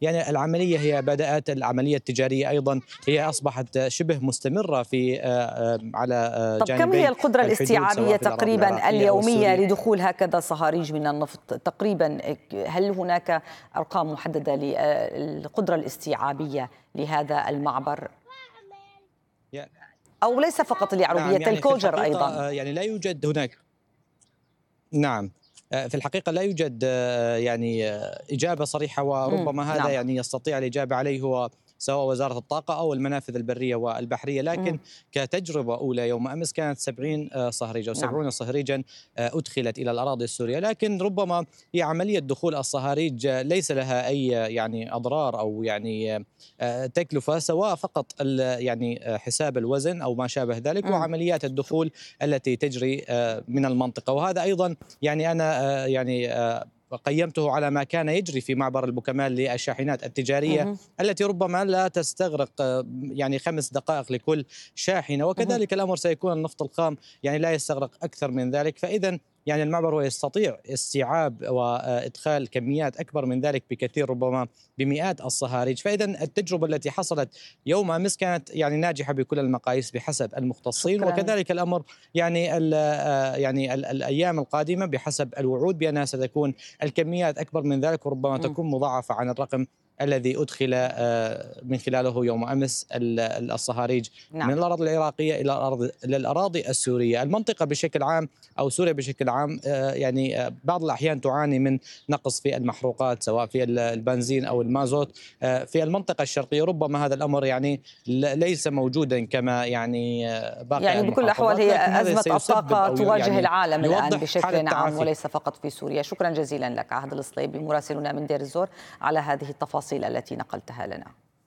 يعني العملية هي بدأت العملية التجارية أيضا هي أصبحت شبه مستمرة في على طب كم هي جانبي القدرة الحدود الاستيعابية سواء في الأراضي تقريبا العراقية أو اليومية السورية. لدخول هكذا صهاريج من النفط تقريبا؟ هل هناك أرقام محددة للقدرة الاستيعابية لهذا المعبر، أو ليس فقط نعم، اليعربية، يعني في الكوجر الحقيقة أيضا؟ يعني لا يوجد هناك. نعم. في الحقيقة لا يوجد يعني إجابة صريحة، وربما هذا نعم. يعني يستطيع الإجابة عليه هو سواء وزارة الطاقة أو المنافذ البرية والبحرية، لكن كتجربة أولى يوم أمس كانت 70 صهريج أو نعم. 70 صهريجا أدخلت إلى الأراضي السورية، لكن ربما هي عملية دخول الصهاريج ليس لها أي يعني أضرار أو يعني تكلفة، سواء فقط يعني حساب الوزن أو ما شابه ذلك، وعمليات الدخول التي تجري من المنطقة. وهذا أيضا يعني أنا يعني قيمته على ما كان يجري في معبر البوكمال للشاحنات التجارية التي ربما لا تستغرق يعني 5 دقائق لكل شاحنة، وكذلك الأمر سيكون النفط الخام يعني لا يستغرق أكثر من ذلك. فإذا يعني المعبر هو يستطيع استيعاب وإدخال كميات أكبر من ذلك بكثير، ربما بمئات الصهاريج. فإذا التجربة التي حصلت يوم أمس كانت يعني ناجحة بكل المقاييس بحسب المختصين، شكرا. وكذلك الأمر يعني يعني الأيام القادمة بحسب الوعود بأنها ستكون الكميات أكبر من ذلك، وربما تكون مضاعفة عن الرقم الذي أدخل من خلاله يوم أمس الصهاريج من نعم. الأراضي العراقية إلى الأراضي السورية. المنطقة بشكل عام أو سوريا بشكل عام يعني بعض الأحيان تعاني من نقص في المحروقات سواء في البنزين أو المازوت. في المنطقة الشرقية ربما هذا الأمر يعني ليس موجودا كما يعني باقي يعني بكل الأحوال المحافظات، هي لكن هذا أزمة سيسبب الطاقة أو تواجه يعني العالم الآن يوضح حالة بشكل عام تعافي. وليس فقط في سوريا. شكرا جزيلا لك عهد الصليبي مراسلنا من دير الزور على هذه التفاصيل التي نقلتها لنا.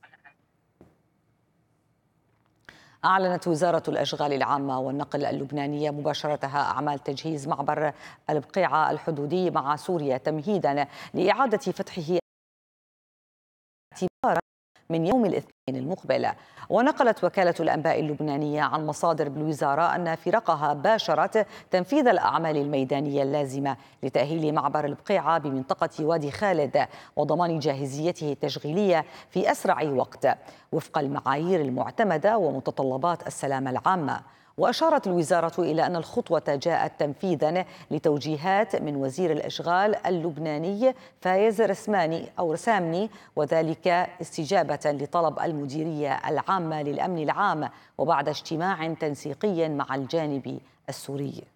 أعلنت وزارة الأشغال العامة والنقل اللبنانية مباشرتها أعمال تجهيز معبر البقيعة الحدودي مع سوريا تمهيدا لإعادة فتحه اعتبارا من يوم الاثنين المقبل. ونقلت وكالة الأنباء اللبنانية عن مصادر بالوزارة أن فرقها باشرت تنفيذ الأعمال الميدانية اللازمة لتأهيل معبر البقيعة بمنطقة وادي خالد وضمان جاهزيته التشغيلية في أسرع وقت وفق المعايير المعتمدة ومتطلبات السلامة العامة. وأشارت الوزارة إلى أن الخطوة جاءت تنفيذا لتوجيهات من وزير الأشغال اللبناني فايز رسامني، وذلك استجابة لطلب المديرية العامة للأمن العام وبعد اجتماع تنسيقي مع الجانب السوري.